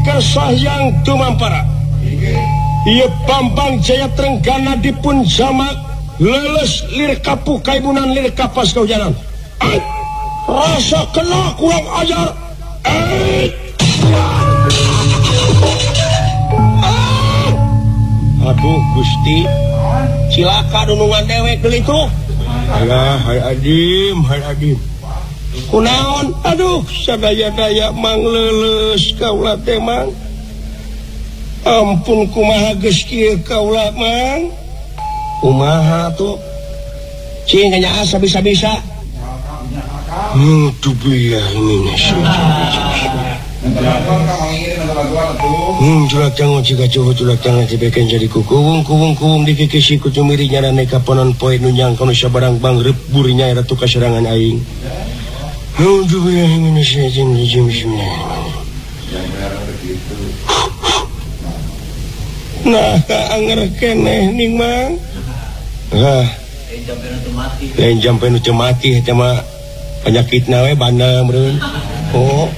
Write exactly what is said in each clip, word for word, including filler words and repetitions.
kesah yang tumampara ieu Bambang Jaya Trenggana dipun jamak leles lir kapu kaibunan lir kapas kaujanan rasa kena kurang ajar eh. Aduh Gusti cilaka dunungan dewek itu alah hai adim hai adim kunaon aduh sadaya-daya mang leles kaula teh mang ampun kumaha geus kieu kaula mang kumaha tuh cing nya asa bisa-bisa hmm tuh bilah ini nasi Hmm, julak jangan jika coba julak jangan dibeken jadi kukuung kuung kuung dikikisi kucumiri nyara neka ponon poin nunyang kono sabarang bang rep burinya ratu kaserangan aing. Hmm, juga yang ini saya jin jin jin. Nah, anger keneh ning mang. Hah. Lain jam penu teu mati eta mah penyakitna we bandel meureun. Oh.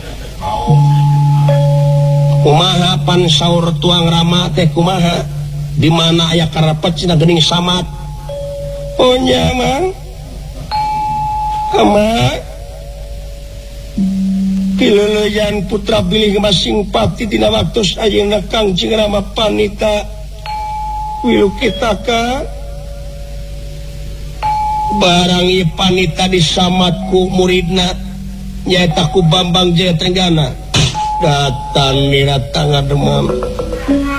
Kumaha pan saur tuang rama teh kumaha di mana aya karepet cenah geuning samat oh nya mang ama pileuleyan putra bilih masing pati dina waktos ayeuna Kang Cing Rama Panita wilu kita ka barang ieu Panita disamat ku muridna nyaeta ku Bambang Jaya Trenggana datang nirat tangga demam